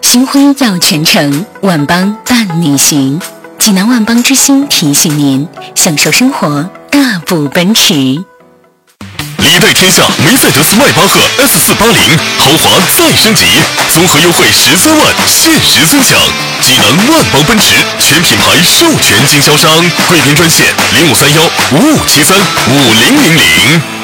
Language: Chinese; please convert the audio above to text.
新婚要全程，万邦伴你行。济南万邦之星提醒您，享受生活，大步奔驰。 历代天下梅赛德斯迈巴赫 S480 豪华再升级，综合优惠13万，限时尊享。济南万邦奔驰全品牌授权经销商，贵宾专线053155735000。